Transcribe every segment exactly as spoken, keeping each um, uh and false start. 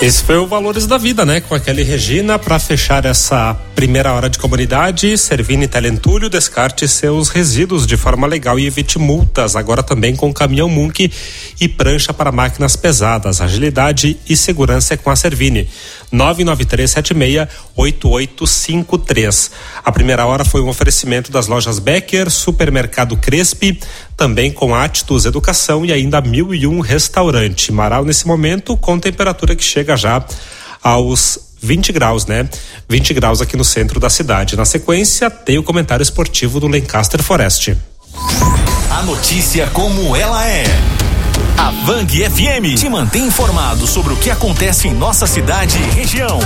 Esse foi o Valores da Vida, né? Com a Kelly Regina, para fechar essa primeira hora de comunidade. Servini Telentulho, descarte seus resíduos de forma legal e evite multas. Agora também com caminhão Munk e prancha para máquinas pesadas. Agilidade e segurança é com a Servini. nove nove três sete seis oito oito cinco três. A primeira hora foi um oferecimento das lojas Becker, Supermercado Crespi, também com Attus Educação e ainda Mil e Um Restaurante. Marau nesse momento com temperatura que chega já aos vinte graus, né? vinte graus aqui no centro da cidade. Na sequência, tem o comentário esportivo do Lancaster Forest. A notícia como ela é. A Vang F M te mantém informado sobre o que acontece em nossa cidade e região.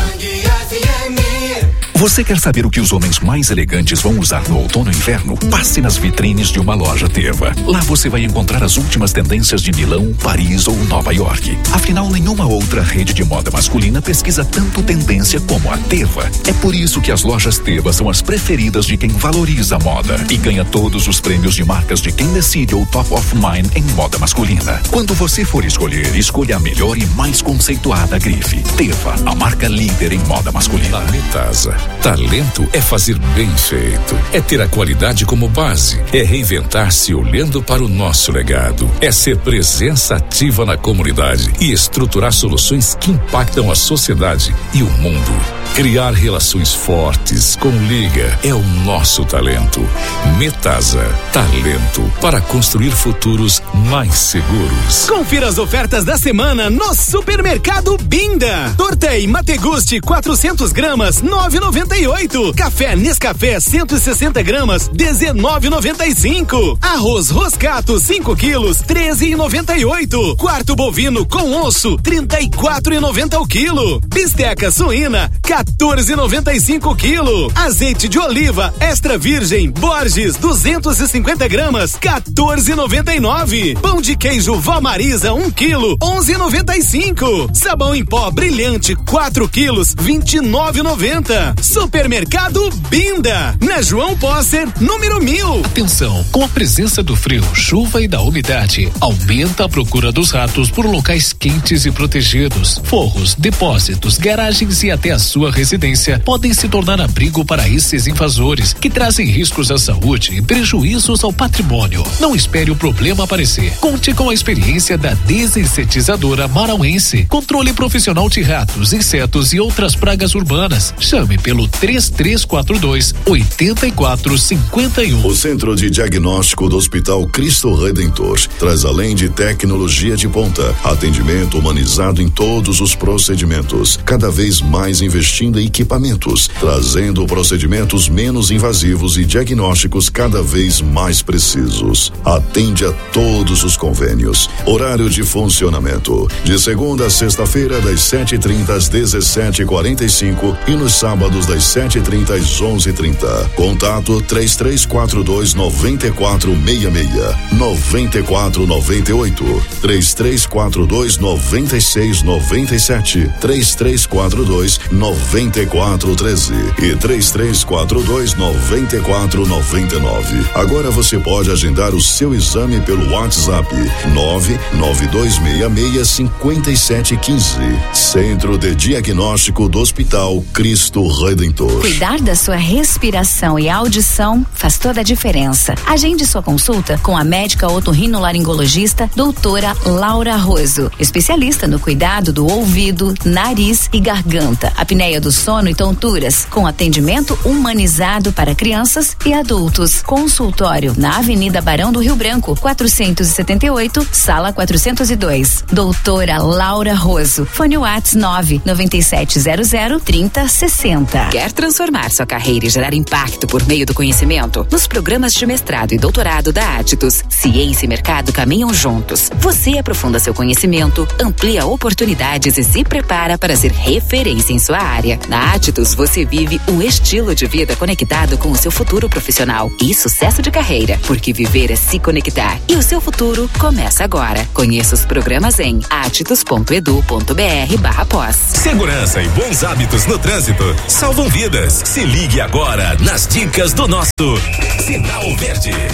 Você quer saber o que os homens mais elegantes vão usar no outono e inverno? Passe nas vitrines de uma loja Teva. Lá você vai encontrar as últimas tendências de Milão, Paris ou Nova York. Afinal, nenhuma outra rede de moda masculina pesquisa tanto tendência como a Teva. É por isso que as lojas Teva são as preferidas de quem valoriza a moda e ganha todos os prêmios de marcas de quem decide o Top of Mind em moda masculina. Quando você for escolher, escolha a melhor e mais conceituada grife. Teva, a marca líder em moda masculina. Metasa. Talento é fazer bem feito, é ter a qualidade como base, é reinventar-se olhando para o nosso legado, é ser presença ativa na comunidade e estruturar soluções que impactam a sociedade e o mundo. Criar relações fortes com Liga é o nosso talento. Metasa, talento para construir futuros mais seguros. Confira as ofertas da semana no Supermercado Binda. Tortei Mategusti quatrocentos gramas, nove reais e noventa e oito centavos. Café Nescafé cento e sessenta gramas, dezenove reais e noventa e cinco centavos. Arroz Roscato cinco quilos, treze reais e noventa e oito centavos. Quarto bovino com osso, trinta e quatro reais e noventa centavos o quilo. Bisteca suína, quatorze reais e noventa e cinco centavos o quilo. Azeite de oliva extra virgem Borges duzentos e cinquenta gramas, quatorze reais e noventa e nove centavos. Pão de queijo Vó Marisa um quilo, onze reais e noventa e cinco centavos. Sabão em pó brilhante quatro quilos, vinte e nove reais e noventa centavos. Supermercado Binda, na João Posser, número mil. Atenção, com a presença do frio, chuva e da umidade, aumenta a procura dos ratos por locais quentes e protegidos. Forros, depósitos, garagens e até a sua residência podem se tornar abrigo para esses invasores, que trazem riscos à saúde e prejuízos ao patrimônio. Não espere o problema aparecer. Conte com a experiência da desinsetizadora marauense. Controle profissional de ratos, insetos e outras pragas urbanas. Chame pelo três três quatro dois, oito quatro cinco um. O Centro de Diagnóstico do Hospital Cristo Redentor traz, além de tecnologia de ponta, atendimento humanizado em todos os procedimentos, cada vez mais investindo em equipamentos, trazendo procedimentos menos invasivos e diagnósticos cada vez mais precisos. Atende a todos os convênios. Horário de funcionamento: de segunda a sexta-feira, das sete e trinta às dezessete e quarenta e cinco e nos sábados das sete e trinta às onze e trinta. Contato três três quatro dois, nove quatro seis seis, nove quatro nove oito, três três quatro dois, nove seis nove sete, três três quatro dois, nove quatro um três e três três quatro dois, nove quatro nove nove. Agora você pode agendar o seu exame pelo WhatsApp nove nove dois seis seis, cinco sete um cinco. Centro de Diagnóstico do Hospital Cristo Redentor. Cuidar da sua respiração e audição faz toda a diferença. Agende sua consulta com a médica otorrinolaringologista doutora Laura Roso, especialista no cuidado do ouvido, nariz e garganta, apneia do sono e tonturas, com atendimento humanizado para crianças e adultos. Consultório na Avenida Barão do Rio Branco, quatrocentos e setenta e oito, sala quatrocentos e dois. Doutora Laura Roso. Fone Whats nove nove sete zero zero, trinta sessenta. Quer transformar sua carreira e gerar impacto por meio do conhecimento? Nos programas de mestrado e doutorado da Attus, ciência e mercado caminham juntos. Você aprofunda seu conhecimento, amplia oportunidades e se prepara para ser referência em sua área. Na Attus, você vive um estilo de vida conectado com o seu futuro profissional e sucesso de carreira, porque viver é se conectar. E o seu futuro começa agora. Conheça os programas em attus ponto edu ponto br barra pós. Segurança e bons hábitos no trânsito salvam vidas. Se ligue agora nas dicas do nosso Sinal Verde.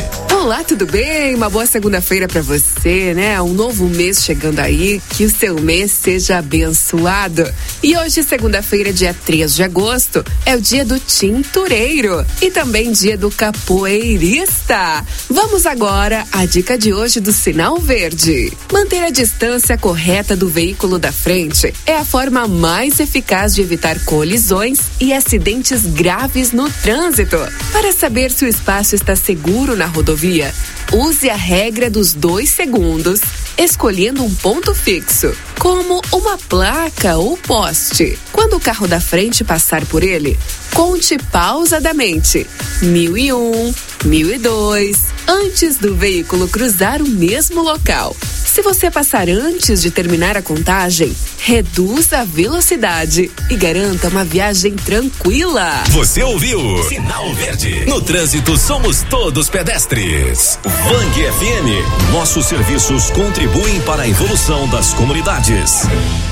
Olá, tudo bem? Uma boa segunda-feira pra você, né? Um novo mês chegando aí, que o seu mês seja abençoado. E hoje, segunda-feira, dia três de agosto, é o dia do tintureiro e também dia do capoeirista. Vamos agora à dica de hoje do sinal verde. Manter a distância correta do veículo da frente é a forma mais eficaz de evitar colisões e acidentes graves no trânsito. Para saber se o espaço está seguro na rodovia, use a regra dos dois segundos, escolhendo um ponto fixo, como uma placa ou poste. Quando o carro da frente passar por ele, conte pausadamente mil e um, mil e dois, antes do veículo cruzar o mesmo local. Se você passar antes de terminar a contagem, reduza a velocidade e garanta uma viagem tranquila. Você ouviu? Sinal Verde. No trânsito somos todos pedestres. Vang F M. Nossos serviços contribuem para a evolução das comunidades.